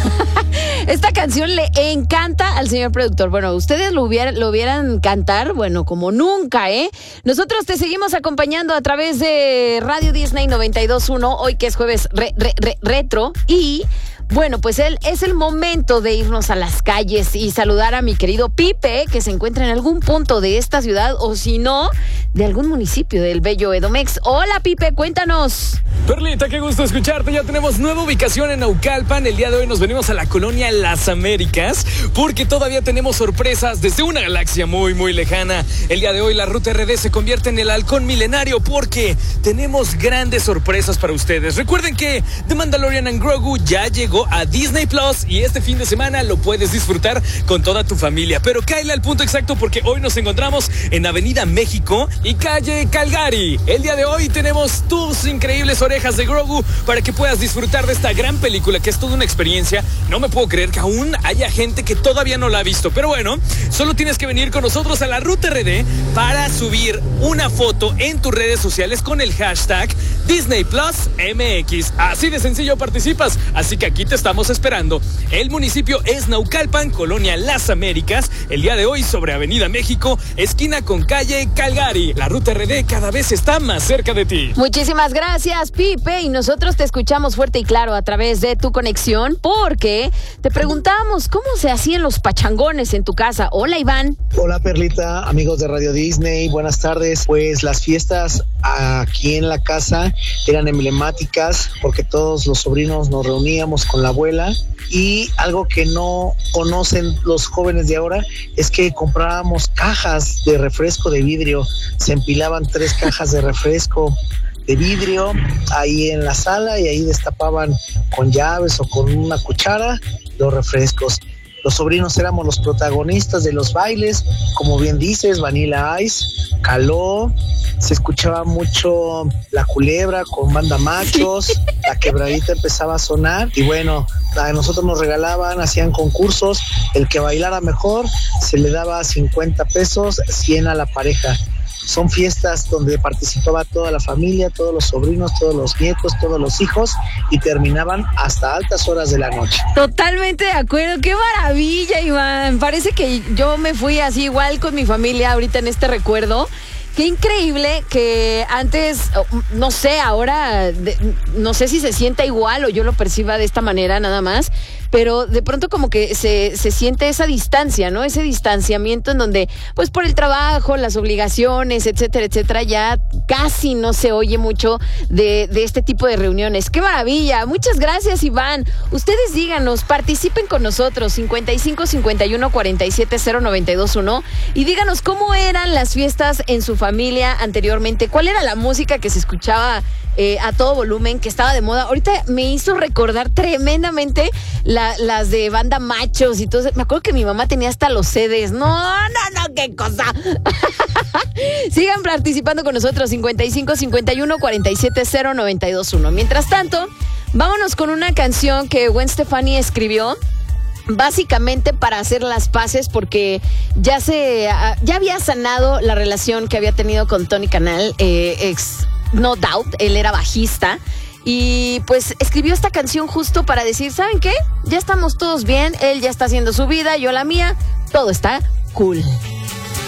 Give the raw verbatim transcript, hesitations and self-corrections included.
Esta canción le encanta al señor productor. Bueno, ustedes lo, hubiera, lo hubieran cantar, bueno, como nunca, ¿eh? Nosotros te seguimos acompañando a través de Radio Disney noventa y dos punto uno, hoy que es jueves re, re, re, retro. Y bueno, pues él es el momento de irnos a las calles y saludar a mi querido Pipe, que se encuentra en algún punto de esta ciudad, o si no, de algún municipio del bello Edomex. Hola, Pipe, cuéntanos. Perlita, qué gusto escucharte. Ya tenemos nueva ubicación en Naucalpan. El día de hoy nos venimos a la colonia Las Américas porque todavía tenemos sorpresas desde una galaxia muy, muy lejana. El día de hoy la Ruta R D se convierte en el halcón milenario porque tenemos grandes sorpresas para ustedes. Recuerden que The Mandalorian and Grogu ya llegó a Disney Plus y este fin de semana lo puedes disfrutar con toda tu familia. Pero cáele al punto exacto porque hoy nos encontramos en Avenida México y calle Calgary. El día de hoy tenemos tus increíbles orejas de Grogu para que puedas disfrutar de esta gran película que es toda una experiencia. No me puedo creer que aún haya gente que todavía no la ha visto, pero bueno, solo tienes que venir con nosotros a la Ruta R D para subir una foto en tus redes sociales con el hashtag Disney Plus M X. Así de sencillo participas, así que aquí te estamos esperando. El municipio es Naucalpan, colonia Las Américas. El día de hoy sobre Avenida México, esquina con calle Calgary. La Ruta R D cada vez está más cerca de ti. Muchísimas gracias, Pipe, y nosotros te escuchamos fuerte y claro a través de tu conexión porque te preguntamos cómo se hacían los pachangones en tu casa. Hola, Iván. Hola, Perlita, amigos de Radio Disney, buenas tardes. Pues las fiestas aquí en la casa eran emblemáticas porque todos los sobrinos nos reuníamos con la abuela, y algo que no conocen los jóvenes de ahora es que comprábamos cajas de refresco de vidrio. Se empilaban tres cajas de refresco de vidrio ahí en la sala y ahí destapaban con llaves o con una cuchara los refrescos. Los sobrinos éramos los protagonistas de los bailes, como bien dices, Vanilla Ice, Caló, se escuchaba mucho La Culebra con Banda Machos, La Quebradita empezaba a sonar y bueno, a nosotros nos regalaban, hacían concursos, el que bailara mejor se le daba cincuenta pesos, cien a la pareja. Son fiestas donde participaba toda la familia, todos los sobrinos, todos los nietos, todos los hijos y terminaban hasta altas horas de la noche. Totalmente de acuerdo, qué maravilla, Iván. Parece que yo me fui así igual con mi familia ahorita en este recuerdo. Qué increíble que antes, no sé, ahora de, no sé si se sienta igual o yo lo perciba de esta manera nada más, pero de pronto como que se, se siente esa distancia, ¿no? Ese distanciamiento en donde, pues por el trabajo, las obligaciones, etcétera, etcétera, ya casi no se oye mucho de, de este tipo de reuniones. ¡Qué maravilla! Muchas gracias, Iván. Ustedes díganos, participen con nosotros, cincuenta y cinco, cincuenta y uno, cuarenta y siete, cero noventa y dos uno, y díganos cómo eran las fiestas en su familia anteriormente, cuál era la música que se escuchaba eh, a todo volumen, que estaba de moda. Ahorita me hizo recordar tremendamente la, las de Banda Machos y todo eso. Me acuerdo que mi mamá tenía hasta los C Ds. No, no, no, qué cosa. Sigan participando con nosotros, cincuenta y cinco, cincuenta y uno, cuarenta y siete, cero noventa y dos uno. Mientras tanto, vámonos con una canción que Gwen Stefani escribió básicamente para hacer las paces porque ya se ya había sanado la relación que había tenido con Tony Canal, eh, ex No Doubt. Él era bajista y pues escribió esta canción justo para decir, ¿saben qué? Ya estamos todos bien, él ya está haciendo su vida, yo la mía, todo está cool.